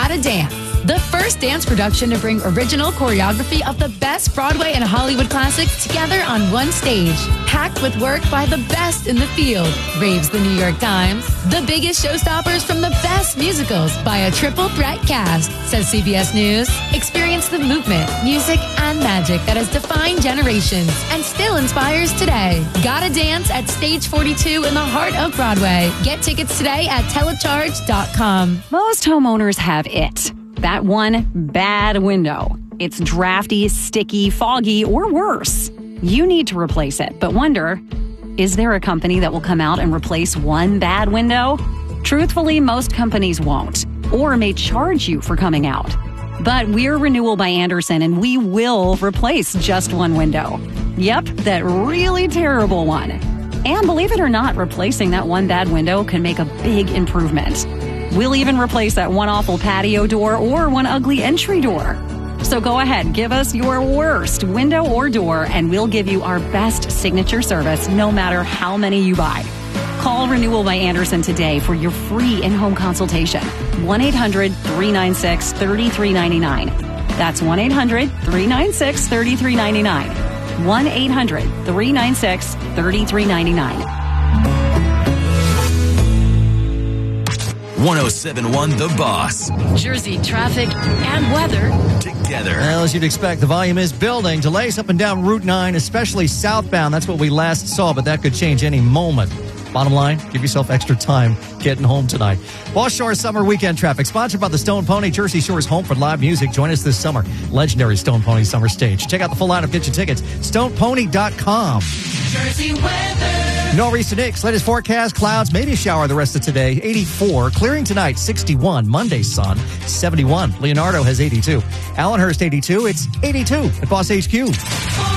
Gotta Dance, the first dance production to bring original choreography of the best Broadway and Hollywood classics together on one stage. Packed with work by the best in the field, raves the New York Times. The biggest showstoppers from the best musicals by a triple threat cast, says CBS News. Experience the movement, music, and magic that has defined generations and still inspires today. Gotta Dance at Stage 42 in the heart of Broadway. Get tickets today at telecharge.com. Most homeowners have it. That one bad window. It's drafty, sticky, foggy, or worse. You need to replace it, but wonder, is there a company that will come out and replace one bad window? Truthfully, most companies won't, or may charge you for coming out. But we're Renewal by Andersen, and we will replace just one window. Yep, that really terrible one. And believe it or not, replacing that one bad window can make a big improvement. We'll even replace that one awful patio door or one ugly entry door. So go ahead, give us your worst window or door, and we'll give you our best signature service no matter how many you buy. Call Renewal by Andersen today for your free in-home consultation. 1-800-396-3399. That's 1-800-396-3399. 1-800-396-3399. 107.1 The Boss. Jersey traffic and weather together. Well, as you'd expect, the volume is building. Delays up and down Route 9, especially southbound. That's what we last saw, but that could change any moment. Bottom line, give yourself extra time getting home tonight. Boss Shore Summer Weekend Traffic, sponsored by the Stone Pony, Jersey Shore's home for live music. Join us this summer. Legendary Stone Pony Summer Stage. Check out the full lineup. Get your tickets. StonePony.com. Jersey weather. Nor'easter Nick's latest forecast. Clouds, maybe a shower the rest of today. 84. Clearing tonight, 61. Monday, sun, 71. Leonardo has 82. Allenhurst, 82. It's 82 at Boss HQ.